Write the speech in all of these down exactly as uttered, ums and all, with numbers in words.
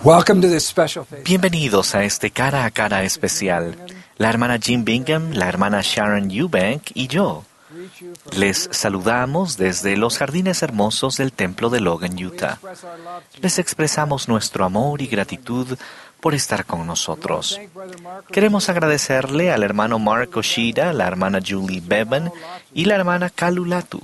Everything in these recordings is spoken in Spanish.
Welcome to this special face. Bienvenidos a este cara a cara especial. La hermana Jim Bingham, la hermana Sharon Eubank y yo les saludamos desde los jardines hermosos del templo de Logan, Utah. Les expresamos nuestro amor y gratitud por estar con nosotros. Queremos agradecerle al hermano Mark Oshida, la hermana Julie Bevan y la hermana Kalulatu.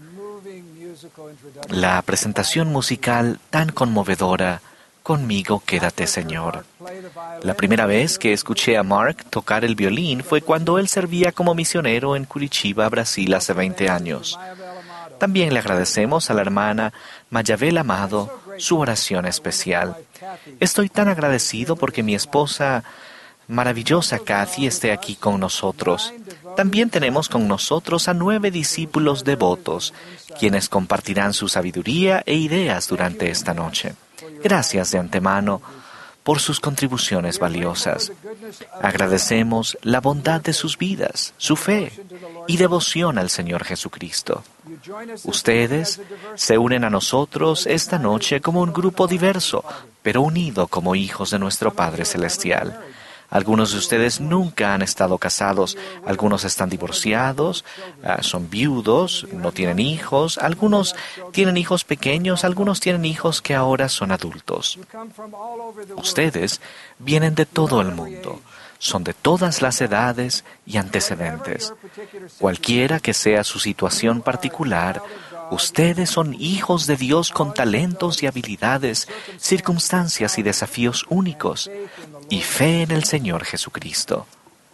La presentación musical tan conmovedora, Conmigo quédate, Señor. La primera vez que escuché a Mark tocar el violín fue cuando él servía como misionero en Curitiba, Brasil, hace veinte años. También le agradecemos a la hermana Mayabel Amado su oración especial. Estoy tan agradecido porque mi esposa maravillosa Kathy esté aquí con nosotros. También tenemos con nosotros a nueve discípulos devotos, quienes compartirán su sabiduría e ideas durante esta noche. Gracias de antemano por sus contribuciones valiosas. Agradecemos la bondad de sus vidas, su fe y devoción al Señor Jesucristo. Ustedes se unen a nosotros esta noche como un grupo diverso, pero unido como hijos de nuestro Padre Celestial. Algunos de ustedes nunca han estado casados, algunos están divorciados, uh, son viudos, no tienen hijos, algunos tienen hijos pequeños, algunos tienen hijos que ahora son adultos. Ustedes vienen de todo el mundo, son de todas las edades y antecedentes. Cualquiera que sea su situación particular, ustedes son hijos de Dios con talentos y habilidades, circunstancias y desafíos únicos, y fe en el Señor Jesucristo.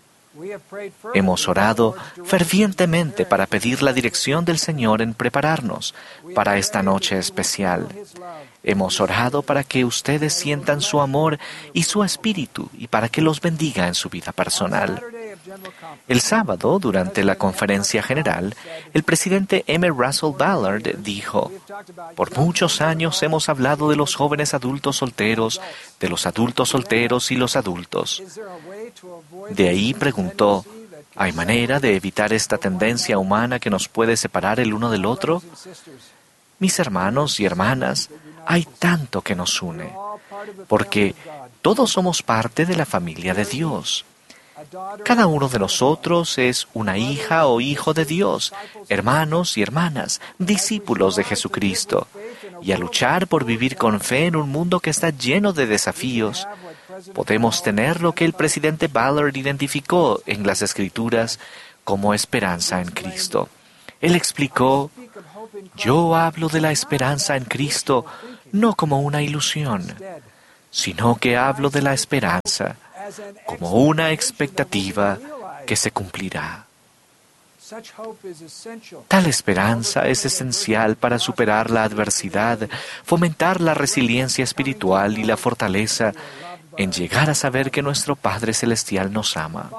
Hemos orado fervientemente para pedir la dirección del Señor en prepararnos para esta noche especial. Hemos orado para que ustedes sientan su amor y su espíritu y para que los bendiga en su vida personal. El sábado, durante la conferencia general, el presidente M. Russell Ballard dijo: «Por muchos años hemos hablado de los jóvenes adultos solteros, de los adultos solteros y los adultos». De ahí preguntó: ¿hay manera de evitar esta tendencia humana que nos puede separar el uno del otro? Mis hermanos y hermanas, hay tanto que nos une, porque todos somos parte de la familia de Dios. Cada uno de nosotros es una hija o hijo de Dios, hermanos y hermanas, discípulos de Jesucristo. Y a luchar por vivir con fe en un mundo que está lleno de desafíos, podemos tener lo que el presidente Ballard identificó en las Escrituras como esperanza en Cristo. Él explicó: «Yo hablo de la esperanza en Cristo no como una ilusión, sino que hablo de la esperanza como una expectativa que se cumplirá». Tal esperanza es esencial para superar la adversidad, fomentar la resiliencia espiritual y la fortaleza en llegar a saber que nuestro Padre Celestial nos ama.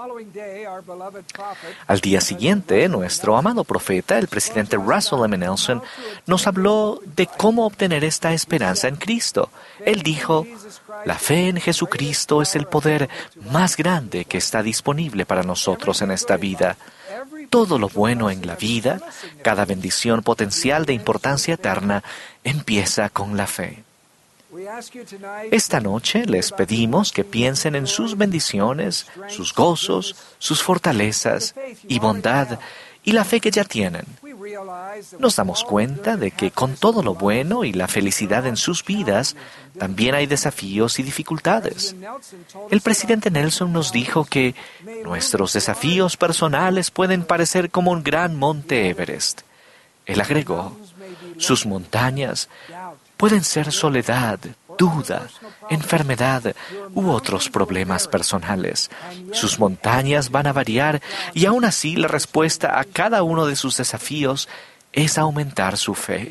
Al día siguiente, nuestro amado profeta, el presidente Russell M. Nelson, nos habló de cómo obtener esta esperanza en Cristo. Él dijo: «La fe en Jesucristo es el poder más grande que está disponible para nosotros en esta vida. Todo lo bueno en la vida, cada bendición potencial de importancia eterna, empieza con la fe». Esta noche les pedimos que piensen en sus bendiciones, sus gozos, sus fortalezas y bondad y la fe que ya tienen. Nos damos cuenta de que con todo lo bueno y la felicidad en sus vidas, también hay desafíos y dificultades. El presidente Nelson nos dijo que nuestros desafíos personales pueden parecer como un gran monte Everest. Él agregó: «Sus montañas pueden ser soledad, duda, enfermedad u otros problemas personales. Sus montañas van a variar y aún así la respuesta a cada uno de sus desafíos es aumentar su fe».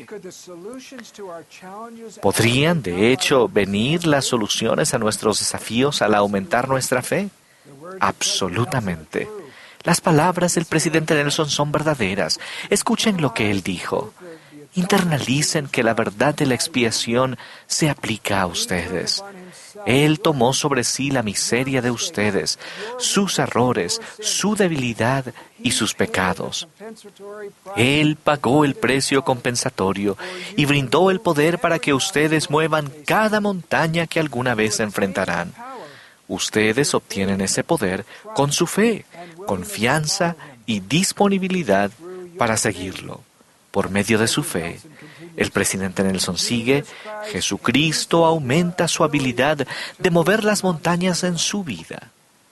¿Podrían, de hecho, venir las soluciones a nuestros desafíos al aumentar nuestra fe? Absolutamente. Las palabras del presidente Nelson son verdaderas. Escuchen lo que él dijo: Internalicen que la verdad de la expiación se aplica a ustedes. Él tomó sobre sí la miseria de ustedes, sus errores, su debilidad y sus pecados. Él pagó el precio compensatorio y brindó el poder para que ustedes muevan cada montaña que alguna vez enfrentarán. Ustedes obtienen ese poder con su fe, confianza y disponibilidad para seguirlo. Por medio de su fe, el presidente Nelson sigue, Jesucristo aumenta su habilidad de mover las montañas en su vida.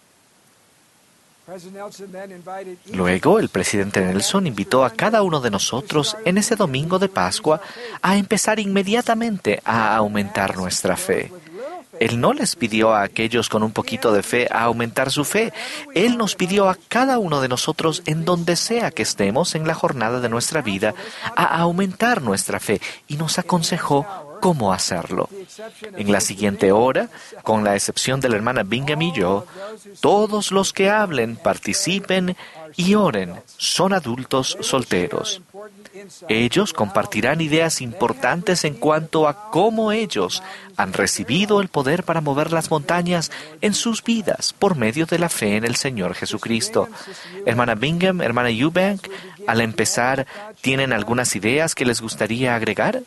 Luego, el presidente Nelson invitó a cada uno de nosotros en ese domingo de Pascua a empezar inmediatamente a aumentar nuestra fe. Él no les pidió a aquellos con un poquito de fe a aumentar su fe. Él nos pidió a cada uno de nosotros, en donde sea que estemos en la jornada de nuestra vida, a aumentar nuestra fe y nos aconsejó cómo hacerlo. En la siguiente hora, con la excepción de la hermana Bingham y yo, todos los que hablen, participen y oren son adultos solteros. Ellos compartirán ideas importantes en cuanto a cómo ellos han recibido el poder para mover las montañas en sus vidas por medio de la fe en el Señor Jesucristo. Hermana Bingham, hermana Eubank, al empezar, ¿tienen algunas ideas que les gustaría agregar?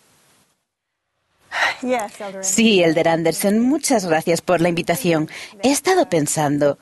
Sí, Elder Anderson, muchas gracias por la invitación. He estado pensando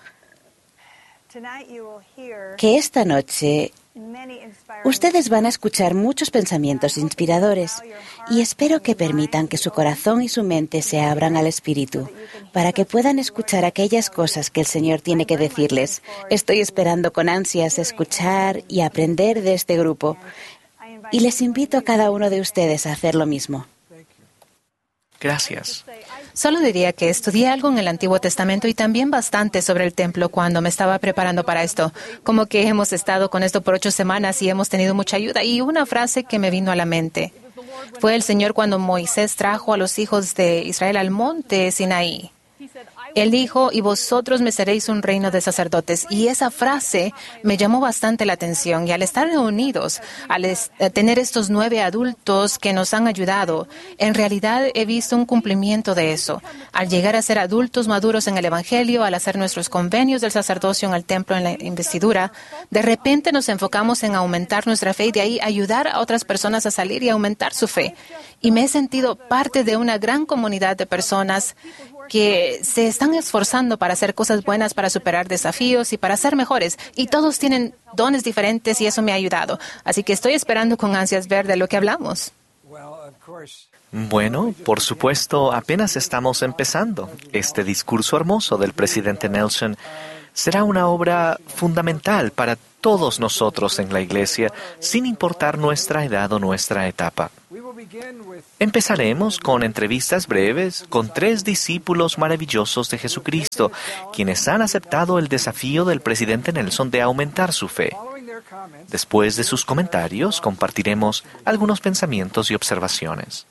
que esta noche ustedes van a escuchar muchos pensamientos inspiradores y espero que permitan que su corazón y su mente se abran al Espíritu para que puedan escuchar aquellas cosas que el Señor tiene que decirles. Estoy esperando con ansias escuchar y aprender de este grupo y les invito a cada uno de ustedes a hacer lo mismo. Gracias. Solo diría que estudié algo en el Antiguo Testamento y también bastante sobre el templo cuando me estaba preparando para esto. Como que hemos estado con esto por ocho semanas y hemos tenido mucha ayuda. Y una frase que me vino a la mente fue el Señor cuando Moisés trajo a los hijos de Israel al monte Sinaí. Él dijo, y vosotros me seréis un reino de sacerdotes. Y esa frase me llamó bastante la atención. Y al estar reunidos, al es, a tener estos nueve adultos que nos han ayudado, en realidad he visto un cumplimiento de eso. Al llegar a ser adultos maduros en el Evangelio, al hacer nuestros convenios del sacerdocio en el templo, en la investidura, de repente nos enfocamos en aumentar nuestra fe y de ahí ayudar a otras personas a salir y aumentar su fe. Y me he sentido parte de una gran comunidad de personas que se están esforzando para hacer cosas buenas, para superar desafíos y para ser mejores. Y todos tienen dones diferentes y eso me ha ayudado. Así que estoy esperando con ansias ver de lo que hablamos. Bueno, por supuesto, apenas estamos empezando. Este discurso hermoso del presidente Nelson será una obra fundamental para todos nosotros en la Iglesia, sin importar nuestra edad o nuestra etapa. Empezaremos con entrevistas breves con tres discípulos maravillosos de Jesucristo, quienes han aceptado el desafío del presidente Nelson de aumentar su fe. Después de sus comentarios, compartiremos algunos pensamientos y observaciones.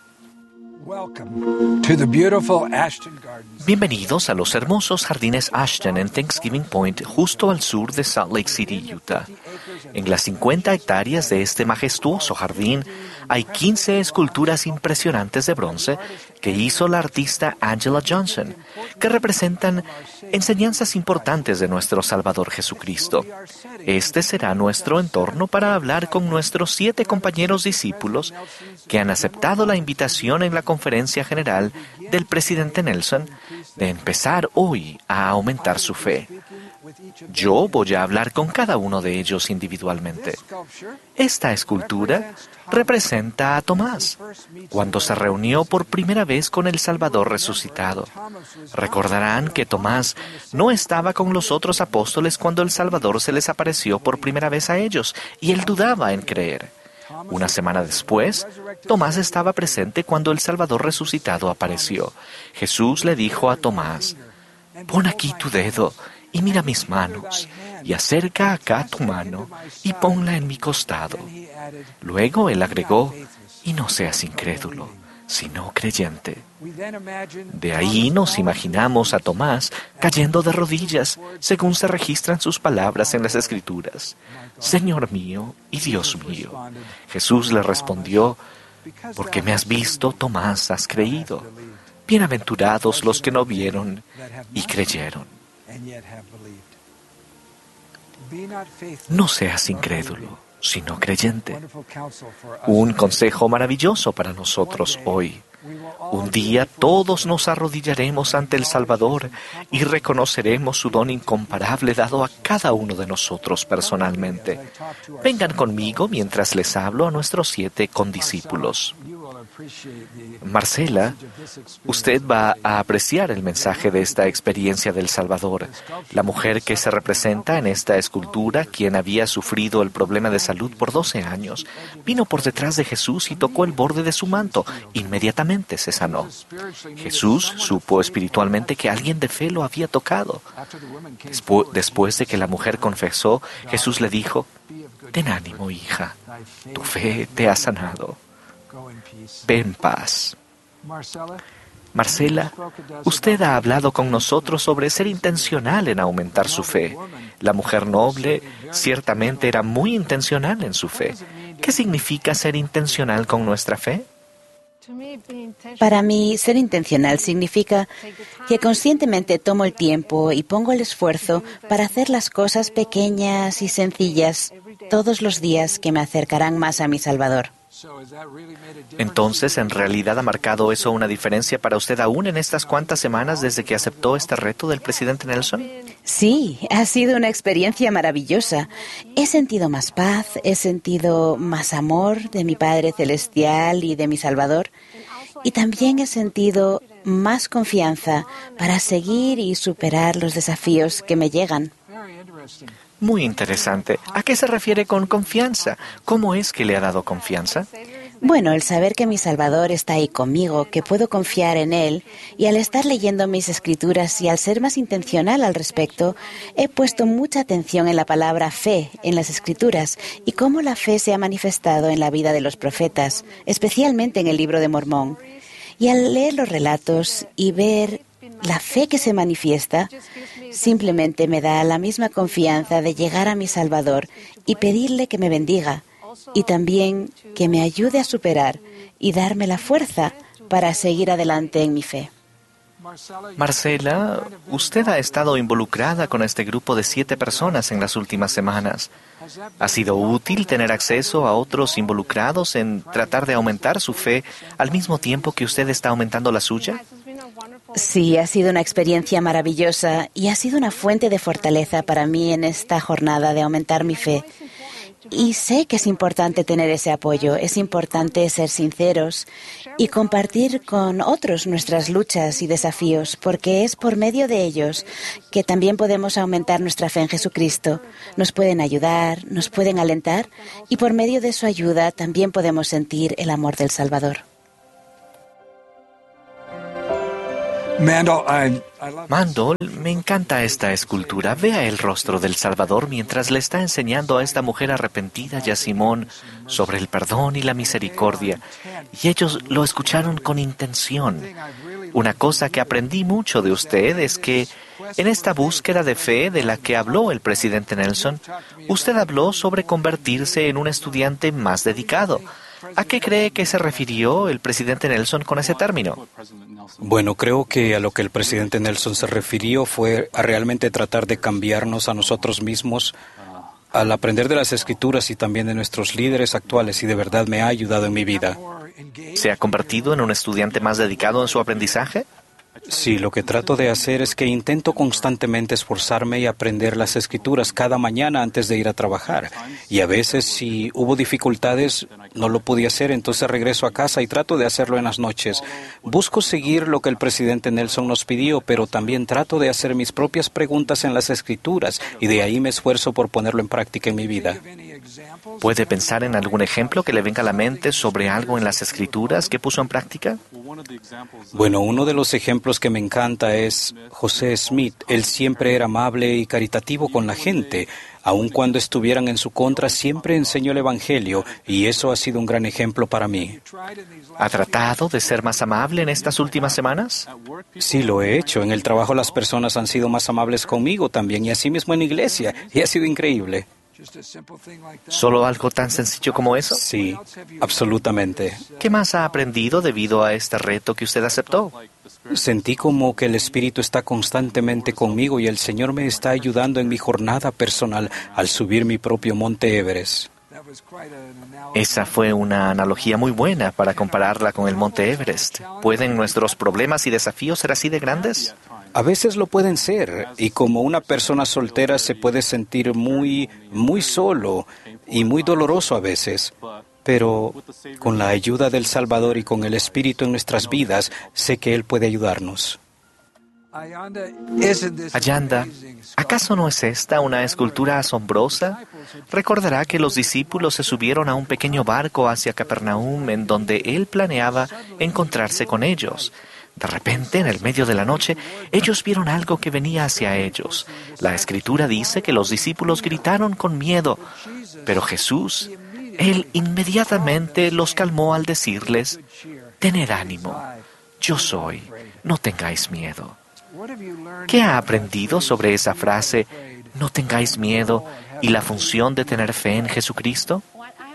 Bienvenidos a los hermosos jardines Ashton en Thanksgiving Point, justo al sur de Salt Lake City, Utah. En las cincuenta hectáreas de este majestuoso jardín hay quince esculturas impresionantes de bronce que hizo la artista Angela Johnson, que representan enseñanzas importantes de nuestro Salvador Jesucristo. Este será nuestro entorno para hablar con nuestros siete compañeros discípulos que han aceptado la invitación en la conferencia general del presidente Nelson de empezar hoy a aumentar su fe. Yo voy a hablar con cada uno de ellos individualmente. Esta escultura representa a Tomás, cuando se reunió por primera vez con el Salvador resucitado. Recordarán que Tomás no estaba con los otros apóstoles cuando el Salvador se les apareció por primera vez a ellos, y él dudaba en creer. Una semana después, Tomás estaba presente cuando el Salvador resucitado apareció. Jesús le dijo a Tomás, «Pon aquí tu dedo y mira mis manos, y acerca acá tu mano y ponla en mi costado». Luego él agregó, «Y no seas incrédulo, sino creyente. De ahí nos imaginamos a Tomás cayendo de rodillas, según se registran sus palabras en las Escrituras. Señor mío y Dios mío. Jesús le respondió, porque me has visto, Tomás, has creído. Bienaventurados los que no vieron y creyeron. No seas incrédulo, sino creyente. Un consejo maravilloso para nosotros hoy. Un día todos nos arrodillaremos ante el Salvador y reconoceremos su don incomparable dado a cada uno de nosotros personalmente. Vengan conmigo mientras les hablo a nuestros siete condiscípulos. Marcela, usted va a apreciar el mensaje de esta experiencia del Salvador. La mujer que se representa en esta escultura, quien había sufrido el problema de salud por doce años, vino por detrás de Jesús y tocó el borde de su manto. Inmediatamente se sanó. Jesús supo espiritualmente que alguien de fe lo había tocado. Despu- después de que la mujer confesó, Jesús le dijo, «Ten ánimo, hija, tu fe te ha sanado. Ve en paz». Marcela, usted ha hablado con nosotros sobre ser intencional en aumentar su fe. La mujer noble ciertamente era muy intencional en su fe. ¿Qué significa ser intencional con nuestra fe? Para mí, ser intencional significa que conscientemente tomo el tiempo y pongo el esfuerzo para hacer las cosas pequeñas y sencillas todos los días que me acercarán más a mi Salvador. Entonces, ¿en realidad ha marcado eso una diferencia para usted aún en estas cuantas semanas desde que aceptó este reto del presidente Nelson? Sí, ha sido una experiencia maravillosa. He sentido más paz, he sentido más amor de mi Padre Celestial y de mi Salvador. Y también he sentido más confianza para seguir y superar los desafíos que me llegan. Muy interesante. ¿A qué se refiere con confianza? ¿Cómo es que le ha dado confianza? Bueno, el saber que mi Salvador está ahí conmigo, que puedo confiar en Él, y al estar leyendo mis escrituras y al ser más intencional al respecto, he puesto mucha atención en la palabra fe en las escrituras y cómo la fe se ha manifestado en la vida de los profetas, especialmente en el libro de Mormón. Y al leer los relatos y ver la fe que se manifiesta, simplemente me da la misma confianza de llegar a mi Salvador y pedirle que me bendiga y también que me ayude a superar y darme la fuerza para seguir adelante en mi fe. Marcela, usted ha estado involucrada con este grupo de siete personas en las últimas semanas. ¿Ha sido útil tener acceso a otros involucrados en tratar de aumentar su fe al mismo tiempo que usted está aumentando la suya? Sí, ha sido una experiencia maravillosa y ha sido una fuente de fortaleza para mí en esta jornada de aumentar mi fe. Y sé que es importante tener ese apoyo, es importante ser sinceros y compartir con otros nuestras luchas y desafíos, porque es por medio de ellos que también podemos aumentar nuestra fe en Jesucristo. Nos pueden ayudar, nos pueden alentar y por medio de su ayuda también podemos sentir el amor del Salvador. Mandel, me encanta esta escultura. Vea el rostro del Salvador mientras le está enseñando a esta mujer arrepentida y a Simón sobre el perdón y la misericordia. Y ellos lo escucharon con intención. Una cosa que aprendí mucho de usted es que en esta búsqueda de fe de la que habló el presidente Nelson, usted habló sobre convertirse en un estudiante más dedicado. ¿A qué cree que se refirió el presidente Nelson con ese término? Bueno, creo que a lo que el presidente Nelson se refirió fue a realmente tratar de cambiarnos a nosotros mismos al aprender de las Escrituras y también de nuestros líderes actuales, y de verdad me ha ayudado en mi vida. ¿Se ha convertido en un estudiante más dedicado en su aprendizaje? Sí, lo que trato de hacer es que intento constantemente esforzarme y aprender las Escrituras cada mañana antes de ir a trabajar. Y a veces, si hubo dificultades, no lo podía hacer, entonces regreso a casa y trato de hacerlo en las noches. Busco seguir lo que el presidente Nelson nos pidió, pero también trato de hacer mis propias preguntas en las Escrituras, y de ahí me esfuerzo por ponerlo en práctica en mi vida. ¿Puede pensar en algún ejemplo que le venga a la mente sobre algo en las Escrituras que puso en práctica? Bueno, uno de los ejemplos que me encanta es José Smith. Él siempre era amable y caritativo con la gente. Aun cuando estuvieran en su contra, siempre enseñó el Evangelio, y eso ha sido un gran ejemplo para mí. ¿Ha tratado de ser más amable en estas últimas semanas? Sí, lo he hecho. En el trabajo las personas han sido más amables conmigo también, y así mismo en la iglesia, y ha sido increíble. ¿Solo algo tan sencillo como eso? Sí, absolutamente. ¿Qué más ha aprendido debido a este reto que usted aceptó? Sentí como que el Espíritu está constantemente conmigo y el Señor me está ayudando en mi jornada personal al subir mi propio monte Everest. Esa fue una analogía muy buena para compararla con el monte Everest. ¿Pueden nuestros problemas y desafíos ser así de grandes? A veces lo pueden ser, y como una persona soltera se puede sentir muy, muy solo y muy doloroso a veces. Pero con la ayuda del Salvador y con el Espíritu en nuestras vidas, sé que Él puede ayudarnos. Ayanda, ¿acaso no es esta una escultura asombrosa? Recordará que los discípulos se subieron a un pequeño barco hacia Capernaum en donde Él planeaba encontrarse con ellos. De repente, en el medio de la noche, ellos vieron algo que venía hacia ellos. La Escritura dice que los discípulos gritaron con miedo, pero Jesús, Él inmediatamente los calmó al decirles: «Tened ánimo, yo soy, no tengáis miedo». ¿Qué ha aprendido sobre esa frase, «no tengáis miedo», y la función de tener fe en Jesucristo?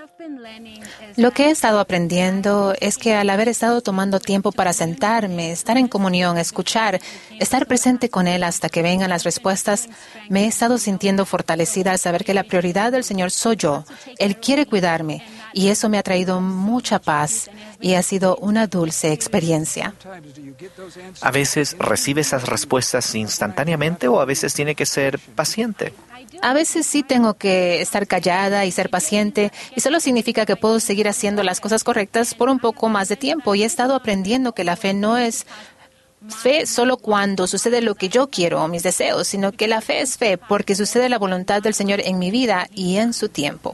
Lo que he estado aprendiendo es que al haber estado tomando tiempo para sentarme, estar en comunión, escuchar, estar presente con Él hasta que vengan las respuestas, me he estado sintiendo fortalecida al saber que la prioridad del Señor soy yo. Él quiere cuidarme y eso me ha traído mucha paz y ha sido una dulce experiencia. ¿A veces recibe esas respuestas instantáneamente o a veces tiene que ser paciente? A veces sí tengo que estar callada y ser paciente, y solo significa que puedo seguir haciendo las cosas correctas por un poco más de tiempo. Y he estado aprendiendo que la fe no es fe solo cuando sucede lo que yo quiero o mis deseos, sino que la fe es fe porque sucede la voluntad del Señor en mi vida y en su tiempo.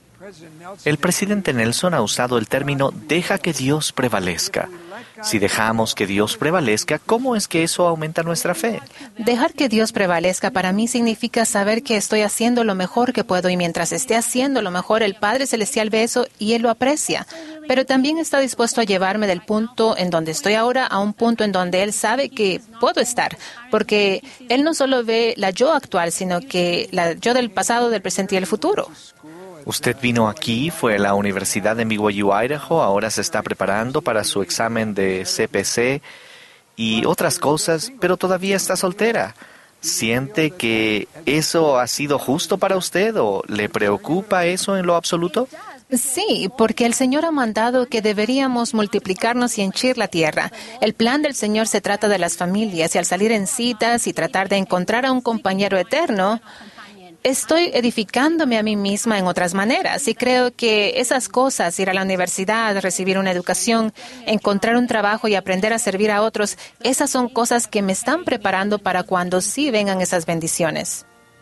El presidente Nelson ha usado el término «deja que Dios prevalezca». Si dejamos que Dios prevalezca, ¿cómo es que eso aumenta nuestra fe? Dejar que Dios prevalezca para mí significa saber que estoy haciendo lo mejor que puedo y mientras esté haciendo lo mejor, el Padre Celestial ve eso y Él lo aprecia. Pero también está dispuesto a llevarme del punto en donde estoy ahora a un punto en donde Él sabe que puedo estar, porque Él no solo ve la yo actual, sino que la yo del pasado, del presente y el futuro. Usted vino aquí, fue a la Universidad de B Y U, Idaho, ahora se está preparando para su examen de C P C y otras cosas, pero todavía está soltera. ¿Siente que eso ha sido justo para usted o le preocupa eso en lo absoluto? Sí, porque el Señor ha mandado que deberíamos multiplicarnos y henchir la tierra. El plan del Señor se trata de las familias y al salir en citas y tratar de encontrar a un compañero eterno, estoy edificándome a mí misma en otras maneras y creo que esas cosas, ir a la universidad, recibir una educación, encontrar un trabajo y aprender a servir a otros, esas son cosas que me están preparando para cuando sí vengan esas bendiciones.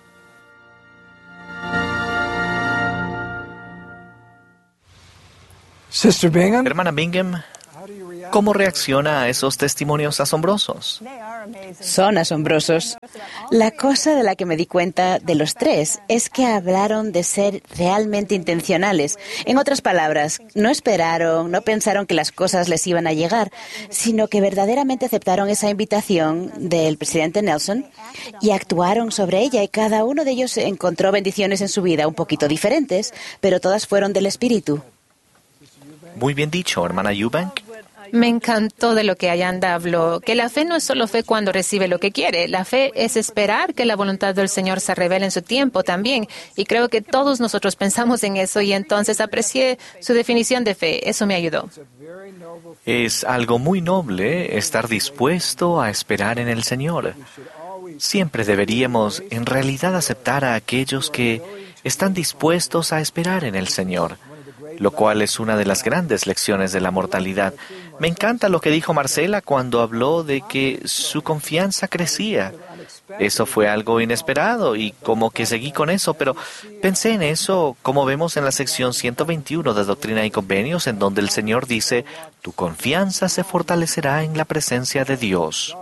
Sister Bingham, Hermana Bingham, ¿cómo reacciona a esos testimonios asombrosos? Son asombrosos. La cosa de la que me di cuenta de los tres es que hablaron de ser realmente intencionales. En otras palabras, no esperaron, no pensaron que las cosas les iban a llegar, sino que verdaderamente aceptaron esa invitación del presidente Nelson y actuaron sobre ella, y cada uno de ellos encontró bendiciones en su vida un poquito diferentes, pero todas fueron del Espíritu. Muy bien dicho, hermana Eubank. Me encantó de lo que Ayanda habló, que la fe no es solo fe cuando recibe lo que quiere. La fe es esperar que la voluntad del Señor se revele en su tiempo también. Y creo que todos nosotros pensamos en eso y entonces aprecié su definición de fe. Eso me ayudó. Es algo muy noble estar dispuesto a esperar en el Señor. Siempre deberíamos en realidad aceptar a aquellos que están dispuestos a esperar en el Señor, lo cual es una de las grandes lecciones de la mortalidad. Me encanta lo que dijo Marcela cuando habló de que su confianza crecía. Eso fue algo inesperado y como que seguí con eso, pero pensé en eso como vemos en la sección ciento veintiuno de Doctrina y Convenios, en donde el Señor dice, tu confianza se fortalecerá en la presencia de Dios.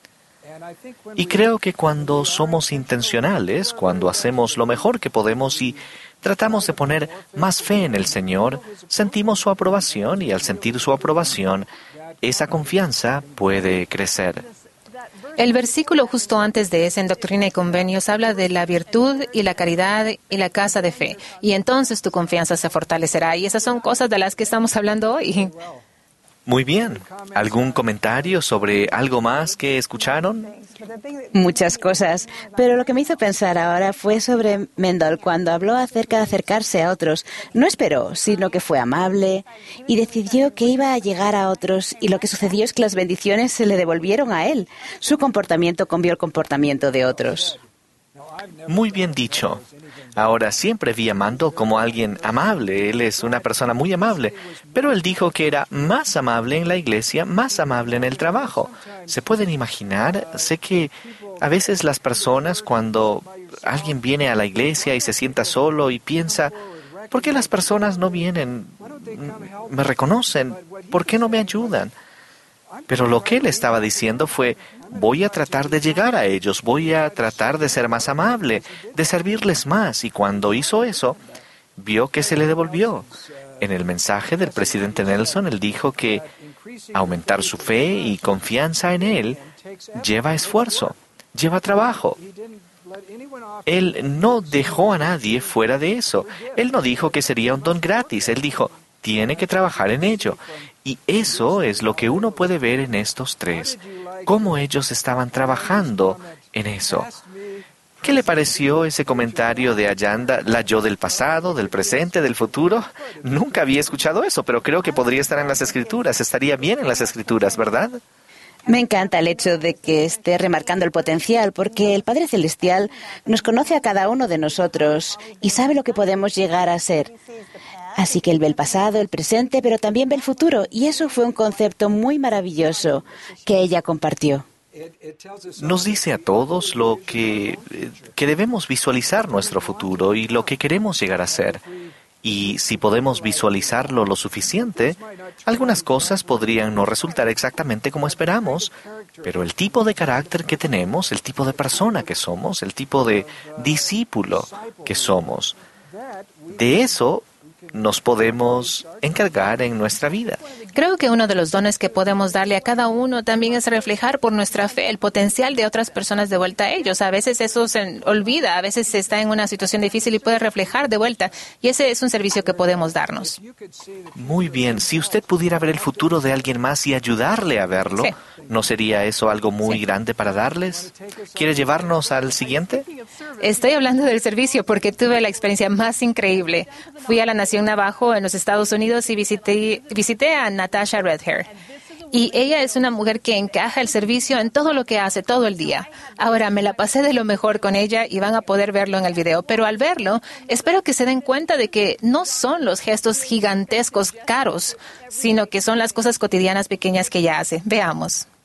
Y creo que cuando somos intencionales, cuando hacemos lo mejor que podemos y tratamos de poner más fe en el Señor, sentimos su aprobación y al sentir su aprobación, esa confianza puede crecer. El versículo justo antes de ese en Doctrina y Convenios habla de la virtud y la caridad y la casa de fe. Y entonces tu confianza se fortalecerá. Y esas son cosas de las que estamos hablando hoy. Muy bien. ¿Algún comentario sobre algo más que escucharon? Muchas cosas, pero lo que me hizo pensar ahora fue sobre Mendel cuando habló acerca de acercarse a otros. No esperó, sino que fue amable y decidió que iba a llegar a otros y lo que sucedió es que las bendiciones se le devolvieron a él. Su comportamiento cambió el comportamiento de otros. Muy bien dicho. Ahora, siempre vi a Mando como alguien amable. Él es una persona muy amable. Pero él dijo que era más amable en la iglesia, más amable en el trabajo. ¿Se pueden imaginar? Sé que a veces las personas, cuando alguien viene a la iglesia y se sienta solo y piensa, ¿por qué las personas no vienen? ¿Me reconocen? ¿Por qué no me ayudan? Pero lo que él estaba diciendo fue, voy a tratar de llegar a ellos, voy a tratar de ser más amable, de servirles más. Y cuando hizo eso, vio que se le devolvió. En el mensaje del presidente Nelson, él dijo que aumentar su fe y confianza en él lleva esfuerzo, lleva trabajo. Él no dejó a nadie fuera de eso. Él no dijo que sería un don gratis. Él dijo, tiene que trabajar en ello. Y eso es lo que uno puede ver en estos tres, cómo ellos estaban trabajando en eso. ¿Qué le pareció ese comentario de Ayanda, la yo del pasado, del presente, del futuro? Nunca había escuchado eso, pero creo que podría estar en las Escrituras, estaría bien en las Escrituras, ¿verdad? Me encanta el hecho de que esté remarcando el potencial, porque el Padre Celestial nos conoce a cada uno de nosotros y sabe lo que podemos llegar a ser. Así que Él ve el pasado, el presente, pero también ve el futuro. Y eso fue un concepto muy maravilloso que ella compartió. Nos dice a todos lo que, que debemos visualizar nuestro futuro y lo que queremos llegar a ser. Y si podemos visualizarlo lo suficiente, algunas cosas podrían no resultar exactamente como esperamos, pero el tipo de carácter que tenemos, el tipo de persona que somos, el tipo de discípulo que somos, de eso nos podemos encargar en nuestra vida. Creo que uno de los dones que podemos darle a cada uno también es reflejar por nuestra fe el potencial de otras personas de vuelta a ellos. A veces eso se olvida, a veces se está en una situación difícil y puede reflejar de vuelta. Y ese es un servicio que podemos darnos. Muy bien. Si usted pudiera ver el futuro de alguien más y ayudarle a verlo, sí. ¿No sería eso algo muy sí. grande para darles? ¿Quiere llevarnos al siguiente? Estoy hablando del servicio porque tuve la experiencia más increíble. Fui a la Nación Navajo en los Estados Unidos y visité, visité a Natasha Redhair. Y ella es una mujer que encaja el servicio en todo lo que hace todo el día. Ahora, me la pasé de lo mejor con ella y van a poder verlo en el video. Pero al verlo, espero que se den cuenta de que no son los gestos gigantescos caros, sino que son las cosas cotidianas pequeñas que ella hace. Veamos.